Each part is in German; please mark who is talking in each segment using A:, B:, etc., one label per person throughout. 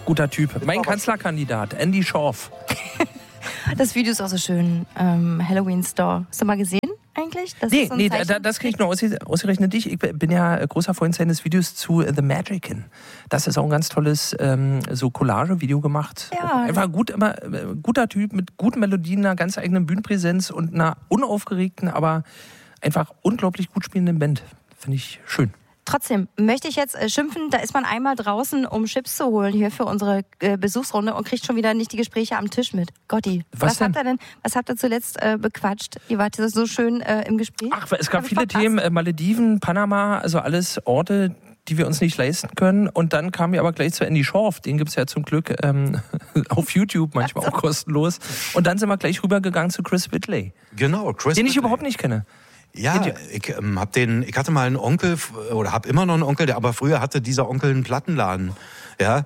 A: Guter Typ. Mein Kanzlerkandidat, Andy Schorf.
B: Das Video ist auch so schön. Halloween Store. Hast du mal gesehen eigentlich? Das
A: Das kriege ich nur ausgerechnet dich. Ich bin ja großer Freund seines Videos zu The Magician. Das ist auch ein ganz tolles so Collage-Video gemacht.
B: Ja.
A: Einfach guter Typ mit guten Melodien, einer ganz eigenen Bühnenpräsenz und einer unaufgeregten, aber einfach unglaublich gut spielenden Band. Finde ich schön.
B: Trotzdem möchte ich jetzt schimpfen, da ist man einmal draußen, um Chips zu holen hier für unsere Besuchsrunde und kriegt schon wieder nicht die Gespräche am Tisch mit. Gotti, was habt ihr zuletzt bequatscht? Ihr wart ja so schön im Gespräch.
A: Ach, es gab viele Themen, Malediven, Panama, also alles Orte, die wir uns nicht leisten können. Und dann kamen wir aber gleich zu Andy Schorf, den gibt es ja zum Glück auf YouTube, manchmal auch kostenlos. Und dann sind wir gleich rübergegangen zu Chris Whitley.
C: Genau, Chris
A: den ich
C: Whitley
A: überhaupt nicht kenne.
C: Ja, ich hatte mal einen Onkel, oder habe immer noch einen Onkel, aber früher hatte dieser Onkel einen Plattenladen. Ja,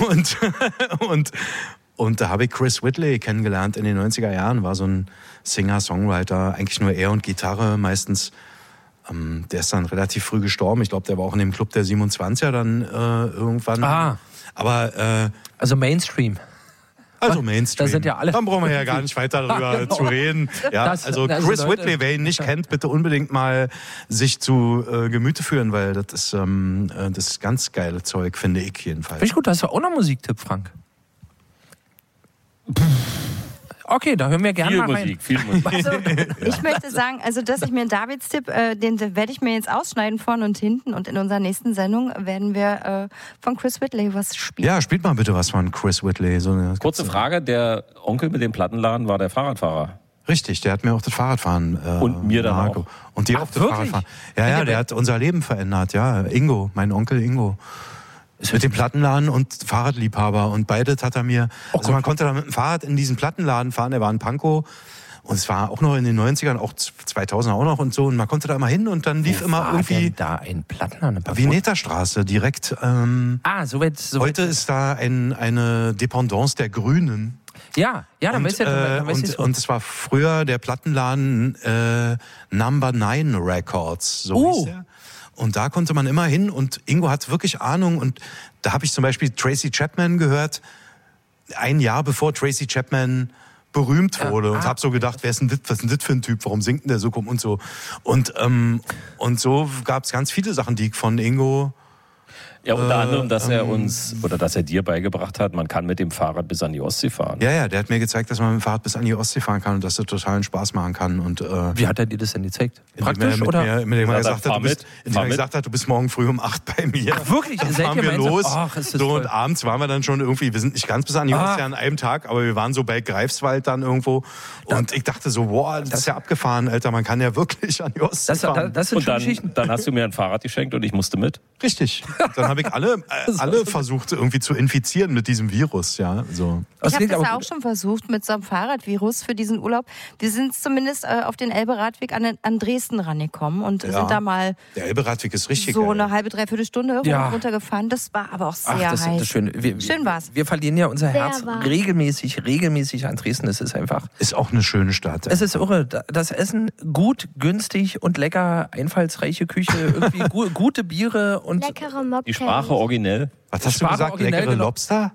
C: und da habe ich Chris Whitley kennengelernt in den 90er Jahren, war so ein Singer-Songwriter, eigentlich nur er und Gitarre meistens. Der ist dann relativ früh gestorben. Ich glaube, der war auch in dem Club der 27er dann irgendwann. Aber
A: also Mainstream.
C: Also Mainstream.
A: Da sind ja alle.
C: Dann brauchen wir ja gar nicht weiter darüber zu reden. Ja, Chris Whitley, wer ihn nicht kennt, bitte unbedingt mal sich zu Gemüte führen, weil das ist ganz geile Zeug, finde ich jedenfalls.
A: Finde ich gut, hast du auch noch Musiktipp, Frank? Okay, da hören wir gerne mal rein.
D: Viel Musik.
B: Also, ich möchte sagen, also dass ich mir Davids Tipp, den werde ich mir jetzt ausschneiden vorne und hinten und in unserer nächsten Sendung werden wir von Chris Whitley was spielen.
C: Ja, spielt mal bitte was von Chris Whitley. So eine
D: Kurze Frage, der Onkel mit dem Plattenladen war der Fahrradfahrer.
C: Richtig, der hat mir auch das Fahrradfahren
D: und mir dann auch.
C: Und dir auch das Fahrradfahren. Ja, der hat unser Leben verändert, ja. Ingo, mein Onkel Ingo. Mit dem Plattenladen und Fahrradliebhaber. Und beides hat er mir... Also man konnte da mit dem Fahrrad in diesen Plattenladen fahren. Der war in Pankow. Und es war auch noch in den 90ern, auch 2000 auch noch und so. Und man konnte da immer hin und dann lief immer irgendwie...
A: Denn da ein Plattenladen?
C: Vineterstraße, direkt.
A: So weit.
C: Heute ist da eine Dependance der Grünen.
A: Ja, dann weißt du.
C: Und es war früher der Plattenladen Number 9 Records. So hieß der. Und da konnte man immer hin und Ingo hat wirklich Ahnung. Und da habe ich zum Beispiel Tracy Chapman gehört, ein Jahr bevor Tracy Chapman berühmt wurde. Und habe so gedacht, was ist denn das für ein Typ? Warum singt denn der so und so? Und so gab es ganz viele Sachen, die ich von Ingo...
D: Ja, unter anderem, dass er uns oder dass er dir beigebracht hat, man kann mit dem Fahrrad bis an die Ostsee fahren.
C: Ja, der hat mir gezeigt, dass man mit dem Fahrrad bis an die Ostsee fahren kann und dass das totalen Spaß machen kann. Und,
A: wie hat er dir das denn gezeigt?
C: Praktisch, oder? Indem er gesagt hat, du bist morgen früh um 8 bei mir.
A: Ach, wirklich?
C: Dann fahren wir los.
A: So,
C: und abends waren wir dann schon irgendwie, wir sind nicht ganz bis an die Ostsee an einem Tag, aber wir waren so bei Greifswald dann irgendwo. Und ich dachte so, wow, das ist ja abgefahren, Alter, man kann ja wirklich an die Ostsee fahren.
A: Das sind
D: und dann hast du mir ein Fahrrad geschenkt und ich musste mit.
C: Richtig. Dann habe ich alle versucht irgendwie zu infizieren mit diesem Virus, ja. So.
B: Ich habe das ja auch schon versucht mit so einem Fahrradvirus für diesen Urlaub. Wir sind zumindest auf den Elbe-Radweg an Dresden rangekommen und sind da mal
C: der Elbe-Radweg ist richtig
B: so
C: geil.
B: eine halbe, dreiviertel Stunde runtergefahren. Das war aber auch sehr heiß.
A: Das schön.
B: Schön war's.
A: Wir verlieren ja unser Herz regelmäßig an Dresden. Es ist einfach...
C: Ist auch eine schöne Stadt.
A: Es ist irre. Das Essen gut, günstig und lecker, einfallsreiche Küche, irgendwie gute Biere und...
E: Leckere Mocktails.
D: Die Sprache originell.
C: Was hast du gesagt? Leckere Lobster?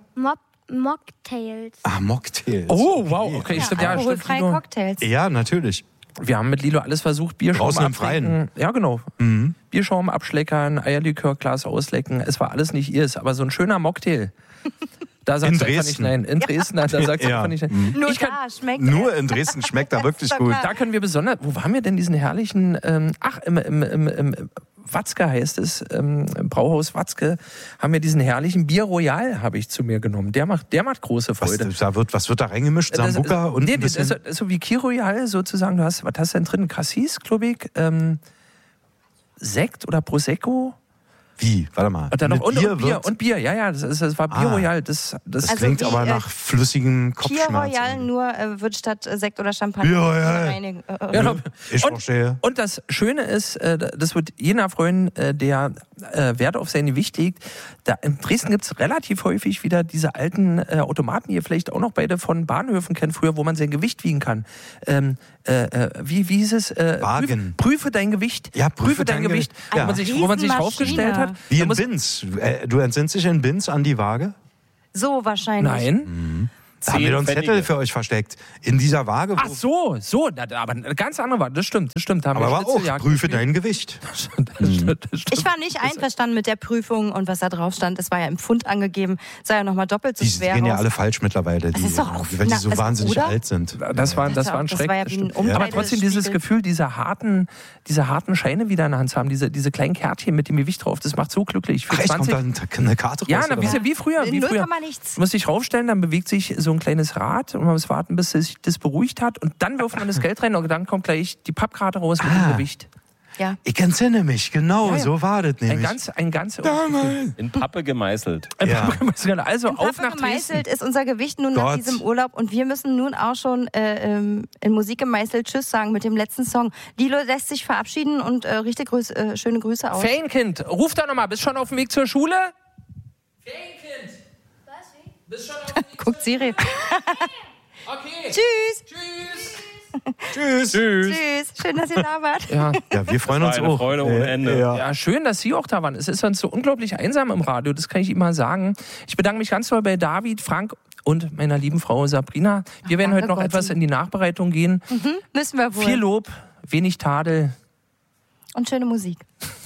E: Mocktails.
C: Mocktails.
A: Oh, wow. Okay, stimmt. Ja,
B: alkoholfreie Cocktails.
C: Ja, natürlich.
A: Wir haben mit Lilo alles versucht. Bierschaum
C: draußen im Freien.
A: Ja, genau. Mhm. Bierschaum abschleckern, Eierlikörglas auslecken. Es war alles nicht ihrs, aber so ein schöner Mocktail. Da sagt sie einfach nicht nein. In Dresden, da sagt sie einfach nicht nein.
B: Nur
C: in Dresden schmeckt er wirklich gut.
A: Da können wir besonders... Wo waren wir denn diesen herrlichen... im Watzke heißt es, im Brauhaus Watzke, haben wir diesen herrlichen Bier Royal, habe ich zu mir genommen. Der macht große Freude.
C: Was wird da reingemischt? Sambuca und ein bisschen...
A: Das ist so wie Kir Royal sozusagen. Was hast du denn drin? Cassis, glaube ich, Sekt oder Prosecco?
C: Wie? Warte mal.
A: Und Bier. Ja, das war Bier Royal. Das
C: also klingt aber nach flüssigem Kopfschmerz.
B: Bier Royal nur wird statt Sekt oder Champagner.
C: Ja. Ich verstehe.
A: Und das Schöne ist, das wird jener freuen, der Wert auf sein Gewicht legt. In Dresden gibt es relativ häufig wieder diese alten Automaten, die ihr vielleicht auch noch beide von Bahnhöfen kennt früher, wo man sein Gewicht wiegen kann. Wie hieß es?
C: Wagen.
A: Prüfe dein Gewicht.
C: Ja, prüfe dein Gewicht.
A: Wo man sich aufgestellt hat.
C: Wie in Binz. Du entsinnst dich in Binz an die Waage?
B: So wahrscheinlich.
A: Nein.
C: Da haben wir doch einen
D: 10
C: Zettel für euch versteckt. In dieser Waage.
A: Ach so, aber eine ganz andere Waage. Das stimmt. Da haben
C: Aber
A: wir
C: war auch,
A: Schnitzeljagd
C: prüfe
A: gespielt.
C: dein Gewicht.
A: Das stimmt.
B: Ich war nicht einverstanden mit der Prüfung und was da drauf stand. Es war ja im Pfund angegeben. Sei ja nochmal doppelt so
C: Die
B: schwer.
C: gehen ja
B: raus.
C: alle falsch mittlerweile,
B: ist doch auch
C: weil die so wahnsinnig
B: oder?
C: alt sind.
A: Das war ein
B: Das
A: Schreck.
B: war ja
A: das
B: wie ein
A: stimmt. Aber trotzdem dieses
B: Umkleidespiegel.
A: Gefühl, diese harten Scheine wieder in der Hand zu haben, diese kleinen Kärtchen mit dem Gewicht drauf, das macht so glücklich. Für
C: Ach, echt,
A: 20,
C: kommt da eine Karte raus?
A: ja,
C: oder was?
A: wie früher.
B: In 0, nichts.
A: Du musst dich raufstellen, dann bewegt sich so ein kleines Rad und man muss warten, bis sich das beruhigt hat und dann wirft man das Geld rein und dann kommt gleich die Pappkarte raus mit dem Gewicht.
B: Ja.
C: Ich entsinne mich, genau,
A: Ja.
C: so war das nämlich.
A: Ein ganz
D: In Pappe gemeißelt.
C: Ja.
A: Also auf
B: Pappe
A: nach Dresden.
B: gemeißelt ist unser Gewicht nun nach
C: Gott.
B: diesem Urlaub und wir müssen nun auch schon in Musik gemeißelt Tschüss sagen mit dem letzten Song. Lilo lässt sich verabschieden und richtig schöne Grüße aus.
A: Ferienkind, ruf da nochmal, bist schon auf dem Weg zur Schule? Ferienkind. Bist schon auf dem Weg
B: Guckt Siri.
A: Okay.
B: Tschüss.
C: Tschüss.
B: Tschüss. Schön, dass ihr da wart.
A: Ja.
C: Ja, wir freuen
D: war
C: uns
D: eine
C: auch.
D: Freude ohne Ende.
C: Ja.
A: Ja, schön, dass Sie auch da waren. Es ist sonst so unglaublich einsam im Radio, das kann ich Ihnen mal sagen. Ich bedanke mich ganz doll bei David, Frank und meiner lieben Frau Sabrina. Wir werden
B: danke
A: heute noch
B: Gott.
A: etwas in die Nachbereitung gehen.
B: Müssen wir wohl.
A: Viel Lob, wenig Tadel.
B: Und schöne Musik.